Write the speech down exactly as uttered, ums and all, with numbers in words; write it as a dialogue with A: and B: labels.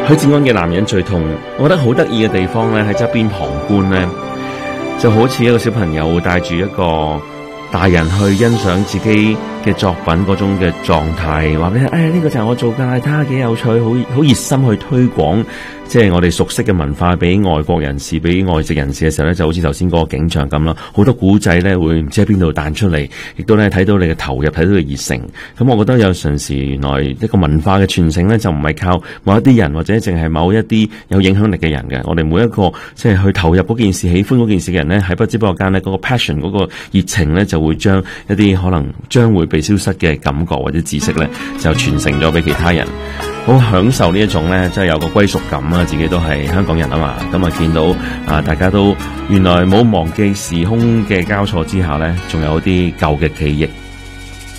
A: 許志安嘅男人最痛，我覺得好得意嘅地方咧，喺側邊旁觀咧，就好似一個小朋友帶住一個大人去欣賞自己嘅作品嗰種嘅狀態，話俾你聽，哎呀呢個就係我做噶，睇下幾有趣，好好熱心去推廣，即係我哋熟悉嘅文化俾外國人士、俾外籍人士嘅時候咧，就好似頭先嗰個景象咁啦，好多古仔咧會唔知喺邊度彈出嚟，亦都咧睇到你嘅投入，睇到你嘅熱誠。咁我覺得有陣時原來一個文化嘅傳承咧，就唔係靠某一啲人或者淨係某一啲有影響力嘅人嘅，我哋每一個即係去投入嗰件事、喜歡嗰件事嘅人咧，喺不知不覺間咧，嗰個 passion 嗰個熱情咧，就會將一啲可能將會被消失嘅感覺或者知識咧，就傳承咗俾其他人。好享受呢一種咧，即係有個歸屬感啊！自己都係香港人啊嘛，咁啊見到啊大家都原來冇忘記時空嘅交錯之下咧，仲有啲舊嘅記憶。